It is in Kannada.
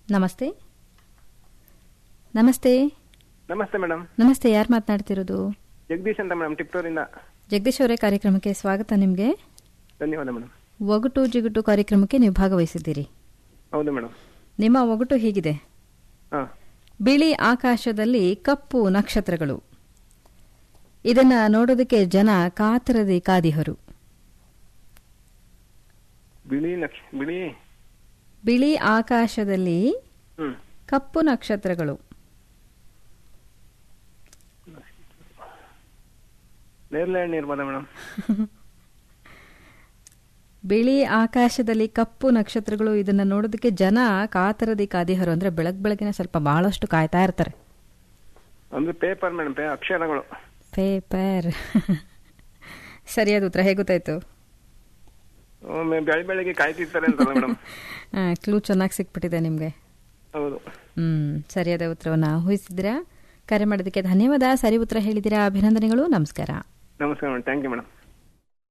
ನಮಸ್ತೆ. ನಮಸ್ತೆ. ನಮಸ್ತೆ ಮೇಡಮ್. ನಮಸ್ತೆ, ಯಾರು ಮಾತನಾಡ್ತಿರೋದು? ಜಗದೀಶ್ ಅಂತ ಮೇಡಮ್, ಟಿಪ್ಟೂರಿಂದ. ಜಗದೀಶ್ ಅವರೇ, ಕಾರ್ಯಕ್ರಮಕ್ಕೆ ಸ್ವಾಗತ. ನಿಮಗೆ ಧನ್ಯವಾದ ಮೇಡಮ್. ಒಗಟು ಜಿಗುಟು ಕಾರ್ಯಕ್ರಮಕ್ಕೆ ನೀವು ಭಾಗವಹಿಸಿದ್ದೀರಿ. ಹೌದು ಮೇಡಮ್. ನಿಮ್ಮ ಒಗಟು ಹೀಗಿದೆ. ಬಿಳಿ ಆಕಾಶದಲ್ಲಿ ಕಪ್ಪು ನಕ್ಷತ್ರಗಳು, ಇದನ್ನ ನೋಡೋದಕ್ಕೆ ಜನ ಕಾತರದಿ ಕಾದಿಹರು. ಬಿಳಿ ಆಕಾಶದಲ್ಲಿ ಕಪ್ಪು ನಕ್ಷತ್ರಗಳು. ಬಿಳಿ ಆಕಾಶದಲ್ಲಿ ಕಪ್ಪು ನಕ್ಷತ್ರಗಳು, ಇದನ್ನ ನೋಡೋದಕ್ಕೆ ಜನ ಕಾತರದಿ ಕಾದಿಹರು ಅಂದ್ರೆ ಬೆಳಗಿನ ಸ್ವಲ್ಪ ಬಹಳಷ್ಟು ಕಾಯ್ತಾ ಇರ್ತಾರೆ. ಪೇಪರ್ ಮೇಡಮ್, ಅಕ್ಷರಗಳು. ಪೇಪರ್. ಸರಿಯಾದ ಉತ್ತರ. ಹೇಗೆ ಗೊತ್ತಾಯ್ತು? ಬೆಳಿಗ್ಗೆ ಕಾಯ್ತಿರ್ತಾರೆ ಅಂತಲ್ಲ ಮೇಡಮ್. ಕ್ಲೂ ಚೆನ್ನಾಗಿ ಸಿಕ್ಬಿಟ್ಟಿದೆ ನಿಮ್ಗೆ. ಹೌದು. ಸರಿಯಾದ ಉತ್ತರವನ್ನ ಊಹಿಸಿದ್ದೀರಾ. ಕರೆ ಮಾಡೋದಕ್ಕೆ ಧನ್ಯವಾದ. ಸರಿ ಉತ್ತರ ಹೇಳಿದ್ದೀರಾ, ಅಭಿನಂದನೆಗಳು. ನಮಸ್ಕಾರ. ನಮಸ್ಕಾರ ಮೇಡಮ್. Thank you madam.